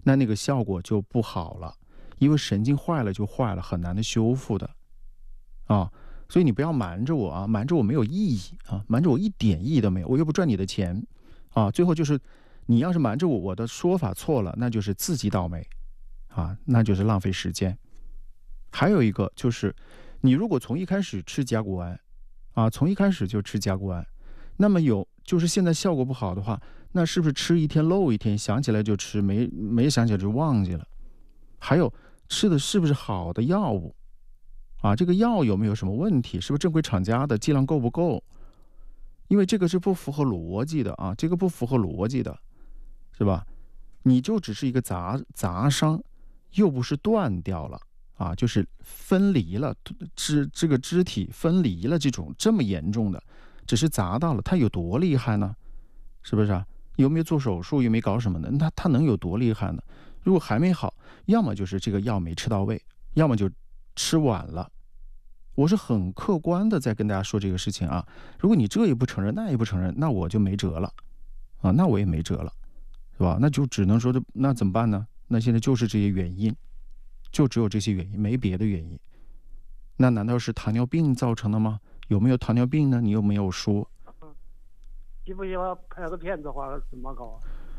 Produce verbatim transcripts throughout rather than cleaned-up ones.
那那个效果就不好了，因为神经坏了就坏了，很难的修复的啊。所以你不要瞒着我啊，瞒着我没有意义啊，瞒着我一点意义都没有，我又不赚你的钱啊。最后就是你要是瞒着我，我的说法错了，那就是自己倒霉啊，那就是浪费时间。还有一个就是，你如果从一开始吃甲钴胺啊，从一开始就吃甲钴胺，那么有就是现在效果不好的话，那是不是吃一天漏一天，想起来就吃，没没想起来就忘记了？还有吃的是不是好的药物啊？这个药有没有什么问题？是不是正规厂家的？剂量够不够？因为这个是不符合逻辑的啊，这个不符合逻辑的，是吧？你就只是一个砸砸伤，又不是断掉了啊，就是分离了，肢这个肢体分离了，这种这么严重的，只是砸到了，它有多厉害呢？是不是啊？有没有做手术？有没有搞什么的？它它能有多厉害呢？如果还没好，要么就是这个药没吃到位，要么就吃晚了。我是很客观的在跟大家说这个事情啊。如果你这也不承认，那也不承认，那我就没辙了啊，那我也没辙了，是吧？那就只能说，那怎么办呢？那现在就是这些原因，就只有这些原因，没别的原因。那难道是糖尿病造成的吗？有没有糖尿病呢？你又没有说。 需不需要拍个片子的话怎么搞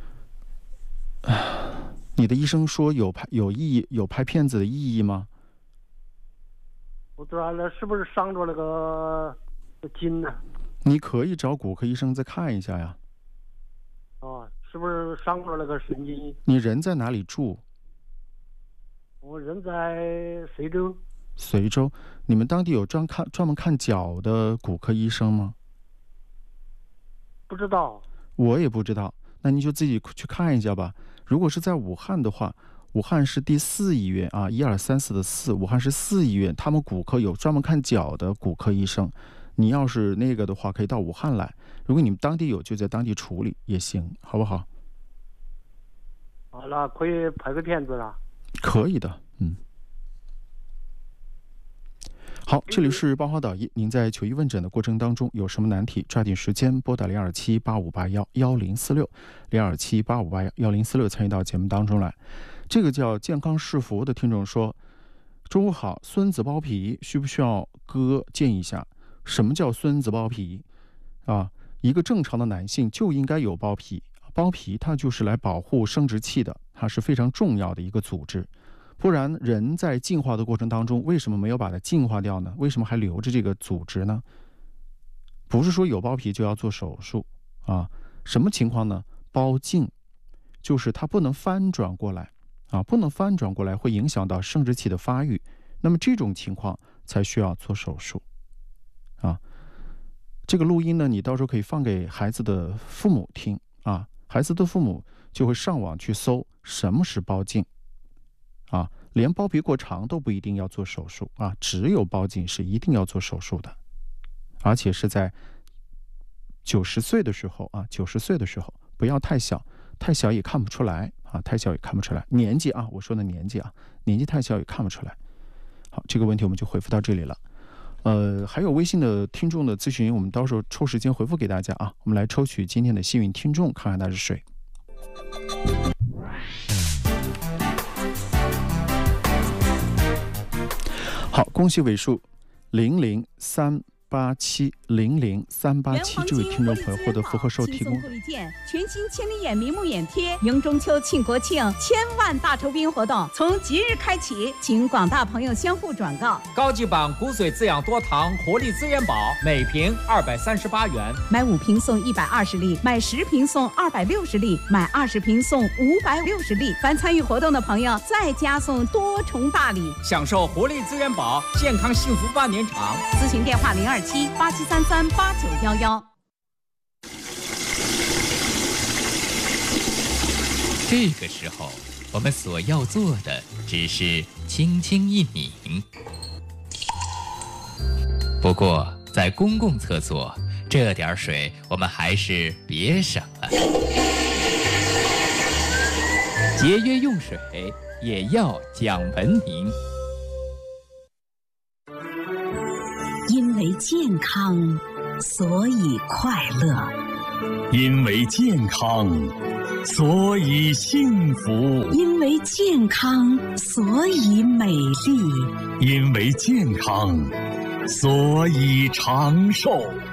啊？你的医生说有拍有意义有拍片子的意义吗？ 不知道那是不是伤着那个筋呢？ 你可以找骨科医生再看一下呀。 哦，是不是伤着那个神经？ 你人在哪里住？ 我人在随州。 随州，你们当地有专看专门看脚的骨科医生吗？ 不知道， 我也不知道，那你就自己去看一下吧。如果是在武汉的话，武汉是第四医院啊，一二三四的四，武汉是四医院，他们骨科有专门看脚的骨科医生。你要是那个的话，可以到武汉来。如果你们当地有，就在当地处理也行，好不好？ 好了，可以拍个片子了。 可以的，嗯。好，这里是八花导医，您在求医问诊的过程当中有什么难题，抓紧时间拨打零二七八五八幺幺零四六零二七八五八幺幺零四六参与到节目当中来。这个叫健康是福的听众说：中午好，孙子包皮需不需要割？建议一下，什么叫孙子包皮啊？一个正常的男性就应该有包皮，包皮它就是来保护生殖器的，它是非常重要的一个组织。不然人在进化的过程当中，为什么没有把它净化掉呢？为什么还留着这个组织呢？不是说有包皮就要做手术啊。什么情况呢？包茎，就是它不能翻转过来啊，不能翻转过来会影响到生殖器的发育，那么这种情况才需要做手术啊。这个录音呢，你到时候可以放给孩子的父母听啊，孩子的父母就会上网去搜什么是包茎啊，连包皮过长都不一定要做手术啊，只有包茎是一定要做手术的，而且是在九十岁的时候啊，九十岁的时候，不要太小，太小也看不出来啊，太小也看不出来，年纪啊，我说的年纪啊，年纪太小也看不出来。好，这个问题我们就回复到这里了。呃，还有微信的听众的咨询，我们到时候抽时间回复给大家啊。我们来抽取今天的幸运听众，看看他是谁。好，恭喜尾数零零三八七零零三八七这位听众朋友获得福贺寿提供一件全新千里眼明目眼贴，迎中秋庆国庆千万大酬宾活动从即日开启，请广大朋友相互转告。 高级版骨髓滋养多糖活力资源宝每瓶二百三十八元， 买五瓶送一百二十粒，买十瓶送二百六十粒，买二十瓶送五百六十粒。凡参与活动的朋友再加送多重大礼， 享受活力资源宝，健康幸福万年长。 咨询电话零二七八七三三八九幺幺。 这个时候，我们所要做的只是轻轻一抿。不过，在公共厕所，这点水我们还是别省了。节约用水，也要讲文明。 因为健康，所以快乐。 因为健康， 所以幸福； 因为健康，所以美丽； 因为健康，所以长寿。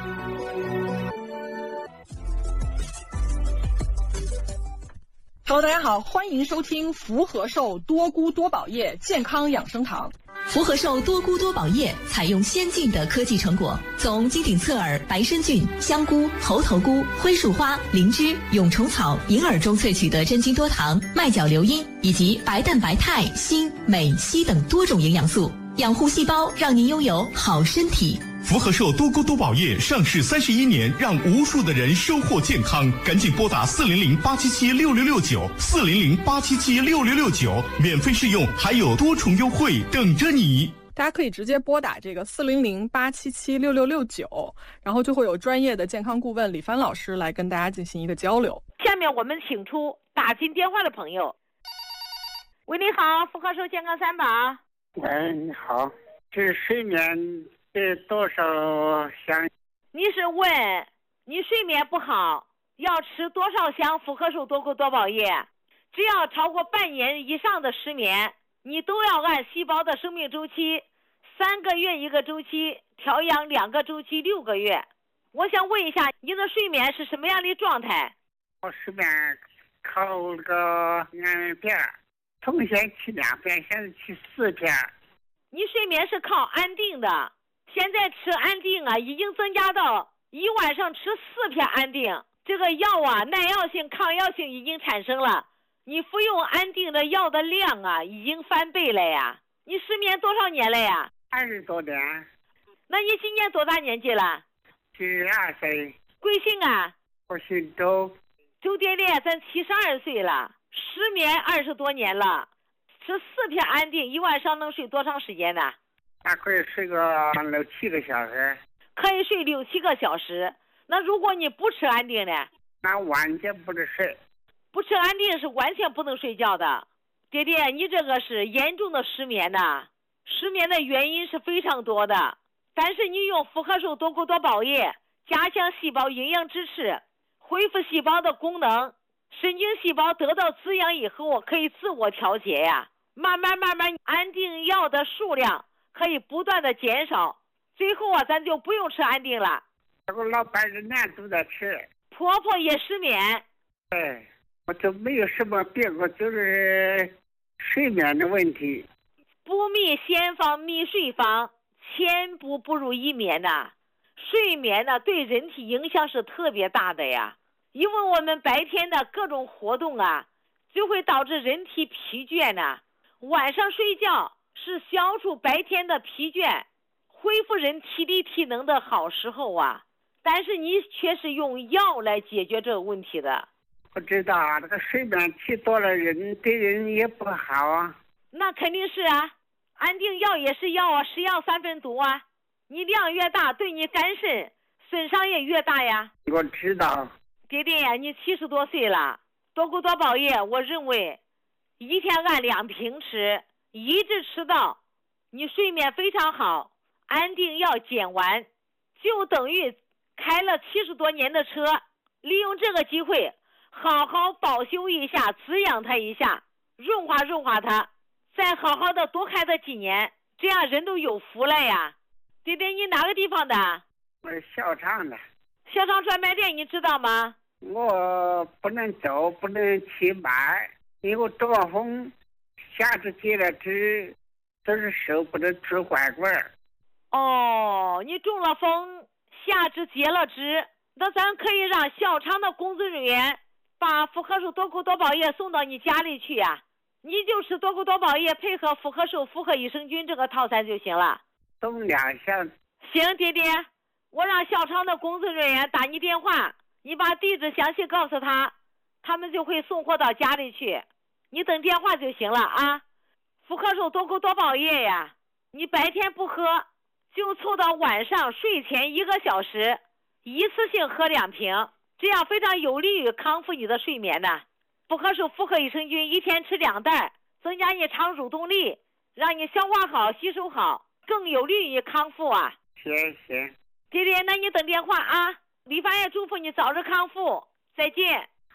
Hello， 大家好，欢迎收听福和寿多菇多宝叶健康养生堂。 福和寿多菇多宝叶采用先进的科技成果，从金顶侧耳、白参菌、香菇、猴头菇、灰树花、灵芝、蛹虫草、银耳中萃取的真菌多糖、麦角硫因以及白蛋白肽、锌、镁、硒等多种营养素，养护细胞，让您拥有好身体。 福和寿多菇多宝叶上市三十一年，让无数的人收获健康。赶紧拨打四零零八七七六六六九，四零零八七七六六六九，免费试用，还有多重优惠等着你。 大家可以直接拨打这个四零零八七七六六六九，然后就会有专业的健康顾问李帆老师来跟大家进行一个交流。 下面我们请出打进电话的朋友。喂，你好，福和寿健康三宝。 喂，你好，这睡眠得多少香？ 你是问你睡眠不好要吃多少香福和寿多菇多宝叶？只要超过半年以上的失眠，你都要按细胞的生命周期，三个月一个周期，调养两个周期六个月。我想问一下，你的睡眠是什么样的状态？ 我睡眠靠那个两片，从前吃两片，现在吃四片。 你睡眠是靠安定的，现在吃安定啊，已经增加到一晚上吃四片安定。这个药啊，耐药性、抗药性已经产生了。你服用安定的药的量啊，已经翻倍了呀！你失眠多少年了呀？ 二十多年。 那你今年多大年纪了？ 十二岁。 贵姓啊？ 我姓周。 周爹爹，咱七十二岁了，失眠二十多年了，吃四片安定，一晚上能睡多长时间呢？ 那可以睡个六七个小时。 可以睡六七个小时。那如果你不吃安定呢？ 那完全不能睡。 不吃安定是完全不能睡觉的。爹爹，你这个是严重的失眠呐。失眠的原因是非常多的，但是你用福和寿多菇多宝叶加强细胞营养支持，恢复细胞的功能，神经细胞得到滋养以后可以自我调节呀，慢慢慢慢安定药的数量可以不断的减少，最后啊咱就不用吃安定了。 这个老伴人家都在吃。 婆婆也失眠。 对，我就没有什么病，我就是睡眠的问题。 不觅仙方觅睡方，千步不如一眠呐。睡眠呢对人体影响是特别大的呀，因为我们白天的各种活动啊，就会导致人体疲倦呐。晚上睡觉是消除白天的疲倦，恢复人体力体能的好时候啊。但是你却是用药来解决这个问题的。 我知道啊，这个睡眠吃多了人对人也不好啊。 那肯定是啊，安定药也是药啊，是药三分毒啊。你量越大，对你肝肾损伤也越大呀。 我知道。 爹爹呀，你七十多岁了，多菇多宝叶，我认为一天按两瓶吃，一直吃到你睡眠非常好，安定药减完，就等于开了七十多年的车，利用这个机会好好保修一下，滋养它一下，润滑润滑它，再好好的多开它几年，这样人都有福了呀。爹爹，你哪个地方的？ 我是小厂的。 小厂专卖店你知道吗？ 我不能走，不能去买，因为我中了风，下肢截了肢，都是手不能拄拐棍。 哦，你中了风，下肢截了肢，那咱可以让小厂的工作人员把福和寿多菇多宝叶送到你家里去呀、啊。你就吃多菇多宝叶配合福和寿复合益生菌这个套餐就行了。 送两箱。 行，爹爹，我让小厂的工作人员打你电话，你把地址详细告诉他，他们就会送货到家里去，你等电话就行了啊。福和寿多菇多宝叶呀，你白天不喝，就凑到晚上睡前一个小时，一次性喝两瓶，这样非常有利于康复你的睡眠的。福和寿复合益生菌一天吃两袋，增加你肠蠕动力，让你消化好吸收好，更有利于你康复啊。 行行， 爹爹，那你等电话啊。李凡也祝福你早日康复，再见。 好。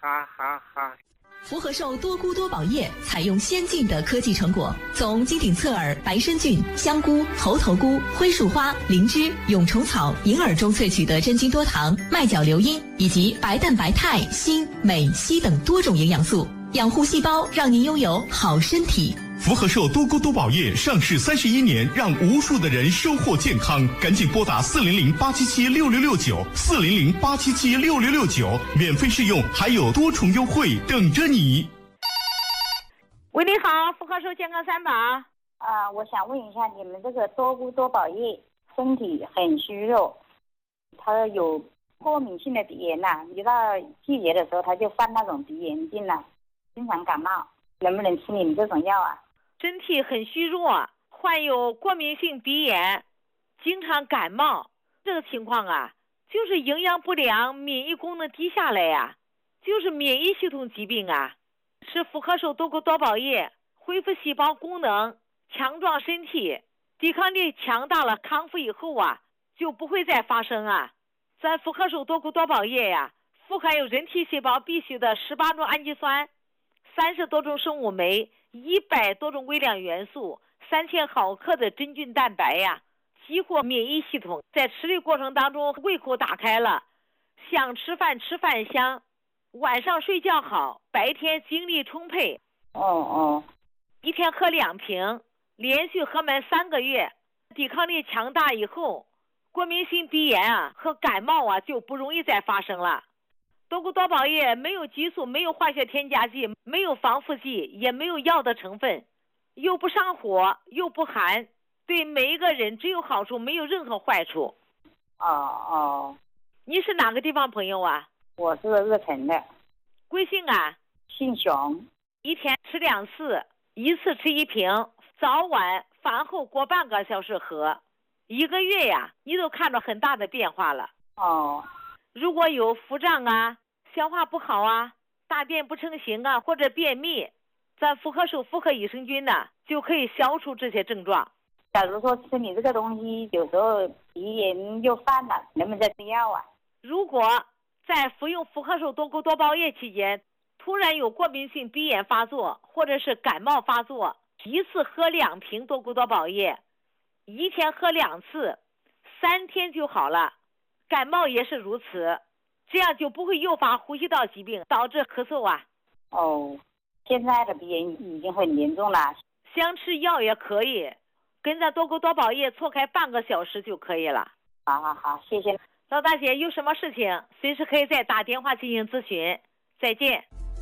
好好好。 福和寿多菇多宝叶采用先进的科技成果，从金顶侧耳、白参菌、香菇、猴头菇、灰树花、灵芝、蛹虫草、银耳中萃取的真菌多糖、麦角硫因以及白蛋白肽、锌、镁、硒等多种营养素，养护细胞，让您拥有好身体。 福和寿多菇多宝叶上市三十一年，让无数的人收获健康。赶紧拨打四零零八七七六六六九四零零八七七六六六九，免费试用，还有多重优惠等着你。 喂，你好，福和寿健康三宝。 啊，我想问一下，你们这个多菇多宝叶身体很虚弱，他有过敏性的鼻炎呐、啊，一到季节的时候他就犯那种鼻炎病了，经常感冒，能不能吃你们这种药啊？ 身体很虚弱，患有过敏性鼻炎，经常感冒，这个情况啊，就是营养不良，免疫功能低下来呀、啊，就是免疫系统疾病啊。吃福和寿多菇多宝叶，恢复细胞功能，强壮身体，抵抗力强大了，康复以后啊，就不会再发生啊。咱福和寿多菇多宝叶呀，富含有人体细胞必需的十八种氨基酸，三十多种生物酶，一百多种微量元素，三千毫克的真菌蛋白呀，激活免疫系统，在吃的过程当中胃口打开了，想吃饭吃饭香，晚上睡觉好，白天精力充沛。 哦哦， 一天喝两瓶，连续喝满三个月，抵抗力强大以后，过敏性鼻炎啊和感冒啊就不容易再发生了。多菇多宝叶没有激素，没有化学添加剂，没有防腐剂，也没有药的成分，又不上火，又不寒，对每一个人只有好处，没有任何坏处。 哦哦， 你是哪个地方朋友啊？ 我是日城的。 贵姓啊？ 姓熊。 一天吃两次，一次吃一瓶，早晚饭后过半个小时喝，一个月呀，你都看到很大的变化了。 哦。 如果有腹胀啊、消化不好啊、大便不成形啊，或者便秘，咱福和寿复合益生菌呢，就可以消除这些症状。 假如说吃你这个东西，有时候鼻炎又犯了，能不能再吃药啊？ 如果在服用福和寿多菇多宝叶期间，突然有过敏性鼻炎发作，或者是感冒发作，一次喝两瓶多菇多宝叶，一天喝两次，三天就好了。感冒也是如此，这样就不会诱发呼吸道疾病，导致咳嗽啊。 哦，现在的鼻炎已经很严重了。 想吃药也可以，跟着多菇多宝叶错开半个小时就可以了。 好好好，谢谢。 老大姐，有什么事情随时可以再打电话进行咨询。再见。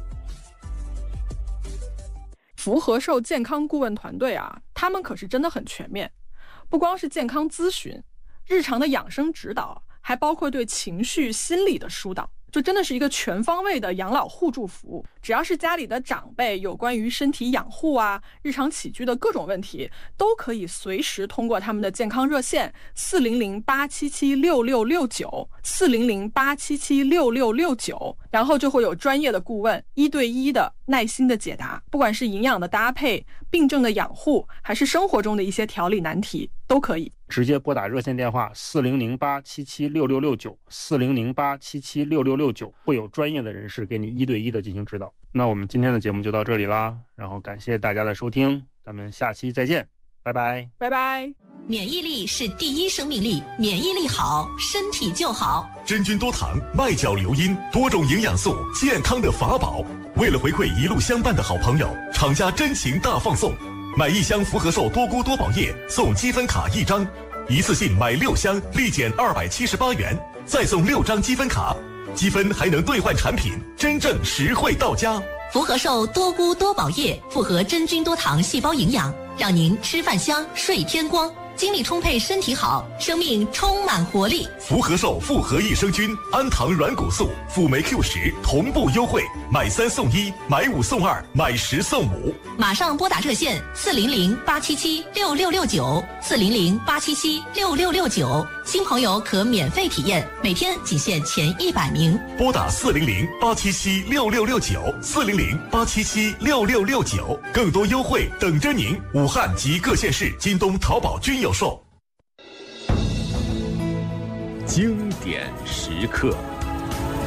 福和寿健康顾问团队啊，他们可是真的很全面，不光是健康咨询，日常的养生指导，还包括对情绪心理的疏导，就真的是一个全方位的养老互助服务。只要是家里的长辈有关于身体养护啊、日常起居的各种问题，都可以随时通过他们的健康热线四零零八七七六六六九四零零八七七六六六九，然后就会有专业的顾问一对一的耐心的解答，不管是营养的搭配、病症的养护，还是生活中的一些调理难题，都可以直接拨打热线电话四零零八七七六六六九四零零八七七六六六九，会有专业的人士给你一对一的进行指导。那我们今天的节目就到这里啦，然后感谢大家的收听，咱们下期再见，拜拜， 拜拜。 免疫力是第一生命力，免疫力好，身体就好。 真菌多糖、麦角硫因，多种营养素，健康的法宝。为了回馈一路相伴的好朋友，厂家真情大放送，买一箱福和寿多菇多宝叶送积分卡一张，一次性买六箱立减二百七十八元，再送六张积分卡，积分还能兑换产品，真正实惠到家。 福和寿多菇多宝叶复合真菌多糖细胞营养，让您吃饭香，睡天光，精力充沛，身体好，生命充满活力。 福和寿复合益生菌、氨糖软骨素、辅酶 Q 十同步优惠，买三送一，买五送二，买十送五。 马上拨打热线四零零八七七六六六九四零零八七七六六六九，新朋友可免费体验，每天仅限前一百名。 拨打四零零八七七六六六九四零零八七七六六六九，更多优惠等着您。武汉及各县市京东、淘宝均有售。 经典时刻。